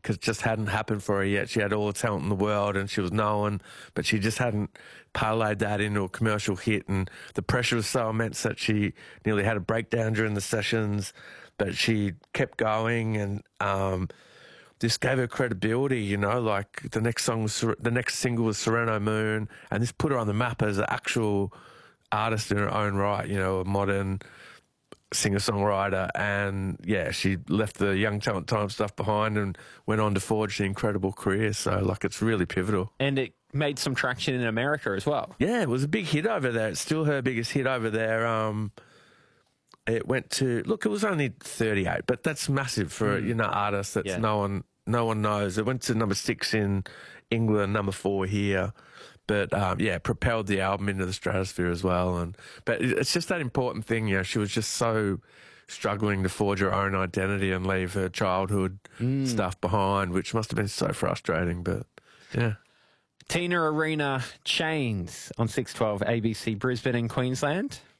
because it just hadn't happened for her yet. She had all the talent in the world and she was known, but she just hadn't parlayed that into a commercial hit, and the pressure was so immense that she nearly had a breakdown during the sessions, but she kept going, and this gave her credibility, you know, like the next single was Sereno Moon, and this put her on the map as an actual artist in her own right, you know, a modern singer-songwriter. And yeah, she left the Young Talent Time stuff behind and went on to forge an incredible career. So like, it's really pivotal. And it made some traction in America as well. Yeah, it was a big hit over there. It's still her biggest hit over there. It went to, look, it was only 38, but that's massive for you know, artists that's no one knows. It went to number 6 in England, number 4 here. But yeah, propelled the album into the stratosphere as well. But it's just that important thing, you know, she was just so struggling to forge her own identity and leave her childhood stuff behind, which must have been so frustrating. But yeah. Tina Arena, Chains on 612 ABC Brisbane in Queensland.